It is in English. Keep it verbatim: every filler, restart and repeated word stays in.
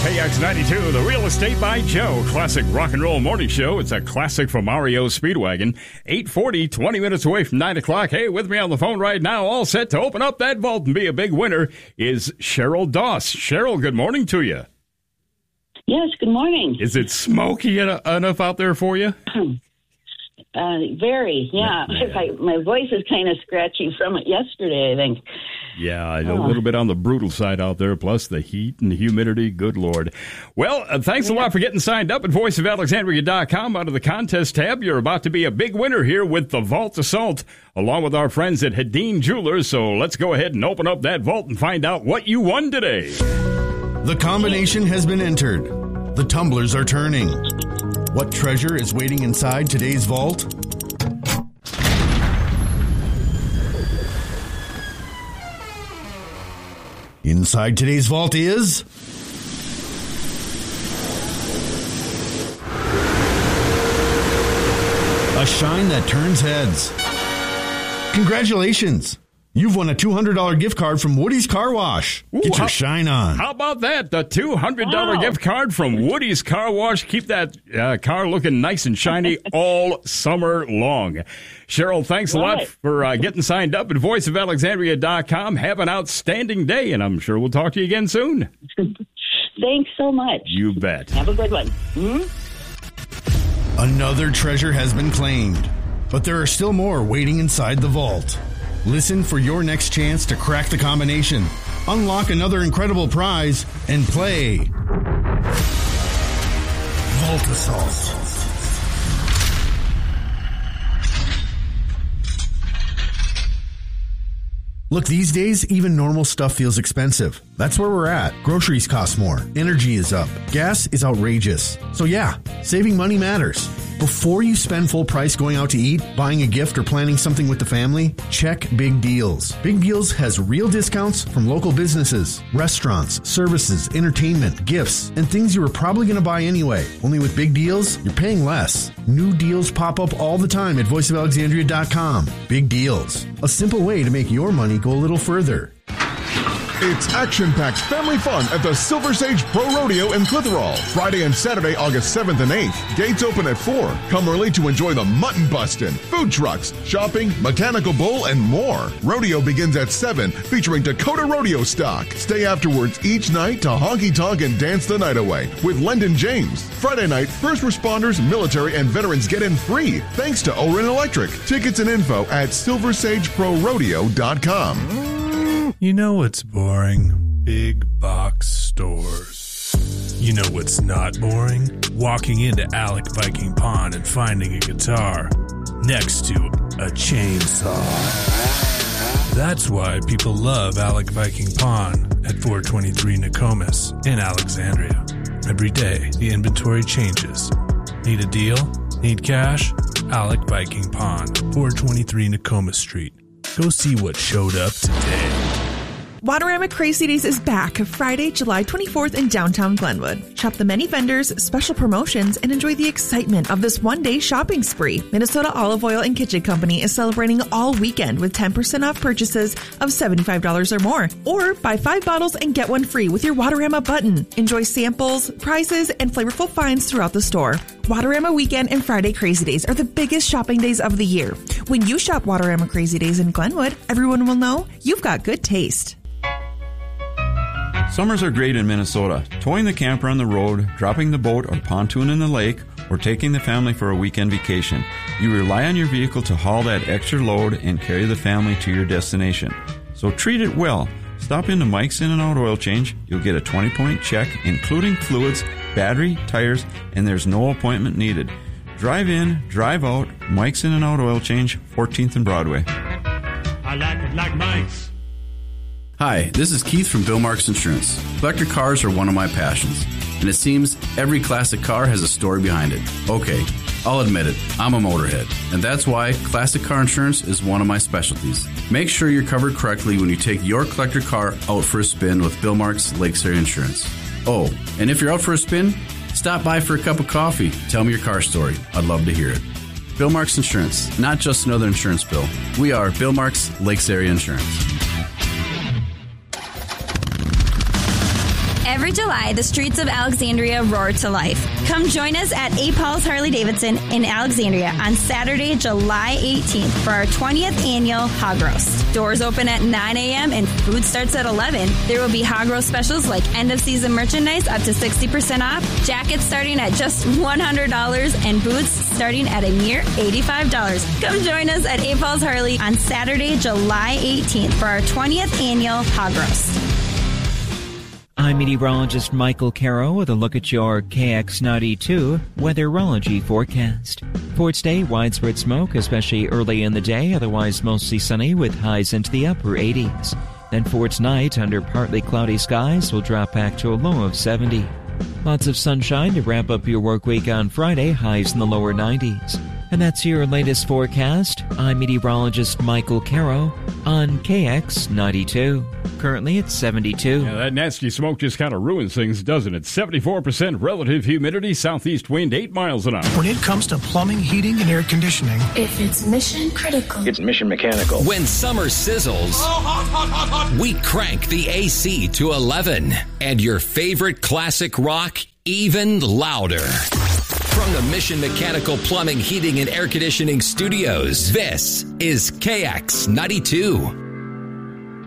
K X ninety-two, The Real Estate by Joe. Classic rock and roll morning show. It's a classic from R E O Speedwagon. eight forty, twenty minutes away from nine o'clock. Hey, with me on the phone right now, all set to open up that vault and be a big winner, is Cheryl Doss. Cheryl, good morning to you. Yes, good morning. Is it smoky en- enough out there for you? Uh, very, yeah. I, my voice is kind of scratchy from it yesterday, I think. Yeah, a little bit on the brutal side out there, plus the heat and the humidity. Good Lord. Well, uh, thanks yeah. a lot for getting signed up at voice of alexandria dot com. Under the contest tab, you're about to be a big winner here with the Vault Assault, along with our friends at Hedin Jewelers. So let's go ahead and open up that vault and find out what you won today. The combination has been entered. The tumblers are turning. What treasure is waiting inside today's vault? Inside today's vault is... a shine that turns heads. Congratulations! You've won a two hundred dollars gift card from Woody's Car Wash. Ooh, Get your how, shine on. How about that? The two hundred dollars wow. gift card from Woody's Car Wash. Keep that uh, car looking nice and shiny all summer long. Cheryl, thanks a lot for uh, getting signed up at voice of alexandria dot com. Have an outstanding day, and I'm sure we'll talk to you again soon. Thanks so much. You bet. Have a good one. Hmm? Another treasure has been claimed, but there are still more waiting inside the vault. Listen for your next chance to crack the combination, unlock another incredible prize, and play Vault Assault. Look, these days, even normal stuff feels expensive. That's where we're at. Groceries cost more. Energy is up. Gas is outrageous. So yeah, saving money matters. Before you spend full price going out to eat, buying a gift, or planning something with the family, check Big Deals. Big Deals has real discounts from local businesses, restaurants, services, entertainment, gifts, and things you were probably going to buy anyway. Only with Big Deals, you're paying less. New deals pop up all the time at voice of alexandria dot com. Big Deals. A simple way to make your money go a little further. It's action-packed family fun at the Silver Sage Pro Rodeo in Clitheroe. Friday and Saturday, August seventh and eighth. Gates open at four. Come early to enjoy the mutton bustin', food trucks, shopping, mechanical bull, and more. Rodeo begins at seven, featuring Dakota Rodeo stock. Stay afterwards each night to honky-tonk and dance the night away with Lendon James. Friday night, first responders, military, and veterans get in free thanks to Oren Electric. Tickets and info at silver sage pro rodeo dot com. You know what's boring? Big box stores. You know what's not boring? Walking into Alec Viking Pond and finding a guitar next to a chainsaw. That's why people love Alec Viking Pond at four twenty-three Nokomis in Alexandria. Every day, the inventory changes. Need a deal? Need cash? Alec Viking Pond, four twenty-three Nokomis Street. Go see what showed up today. Waterama Crazy Days is back Friday, July twenty-fourth in downtown Glenwood. Shop the many vendors, special promotions, and enjoy the excitement of this one-day shopping spree. Minnesota Olive Oil and Kitchen Company is celebrating all weekend with ten percent off purchases of seventy-five dollars or more. Or buy five bottles and get one free with your Waterama button. Enjoy samples, prizes, and flavorful finds throughout the store. Waterama Weekend and Friday Crazy Days are the biggest shopping days of the year. When you shop Waterama Crazy Days in Glenwood, everyone will know you've got good taste. Summers are great in Minnesota. Towing the camper on the road, dropping the boat or pontoon in the lake, or taking the family for a weekend vacation. You rely on your vehicle to haul that extra load and carry the family to your destination. So treat it well. Stop into Mike's In and Out Oil Change. You'll get a twenty-point check, including fluids, battery, tires, and there's no appointment needed. Drive in, drive out, Mike's In and Out Oil Change, fourteenth and Broadway. I like it like Mike's. Hi, this is Keith from Bill Marks Insurance. Collector cars are one of my passions, and it seems every classic car has a story behind it. Okay, I'll admit it, I'm a motorhead, and that's why classic car insurance is one of my specialties. Make sure you're covered correctly when you take your collector car out for a spin with Bill Marks Lakes Area Insurance. Oh, and if you're out for a spin, stop by for a cup of coffee. Tell me your car story. I'd love to hear it. Bill Marks Insurance, not just another insurance bill. We are Bill Marks Lakes Area Insurance. Every July, the streets of Alexandria roar to life. Come join us at A. Paul's Harley-Davidson in Alexandria on Saturday, July eighteenth for our twentieth annual Hog Roast. Doors open at nine a.m. and food starts at eleven. There will be Hog Roast specials like end-of-season merchandise up to sixty percent off, jackets starting at just one hundred dollars, and boots starting at a mere eighty-five dollars. Come join us at A. Paul's Harley on Saturday, July eighteenth for our twentieth annual Hog Roast. I'm meteorologist Michael Caro with a look at your K X ninety-two weatherology forecast. For today, widespread smoke, especially early in the day, otherwise mostly sunny with highs into the upper eighties. Then for tonight, under partly cloudy skies, we'll drop back to a low of seventy. Lots of sunshine to wrap up your work week on Friday, highs in the lower nineties. And that's your latest forecast. I'm meteorologist Michael Caro on K X ninety-two. Currently it's seventy-two. Yeah, that nasty smoke just kind of ruins things, doesn't it? seventy-four percent relative humidity, southeast wind eight miles an hour. When it comes to plumbing, heating, and air conditioning, if it's mission critical, it's Mission Mechanical. When summer sizzles, oh, hot, hot, hot, hot. we crank the A C to eleven. And your favorite classic rock even louder. From the Mission Mechanical Plumbing, Heating, and Air Conditioning Studios, this is K X ninety-two.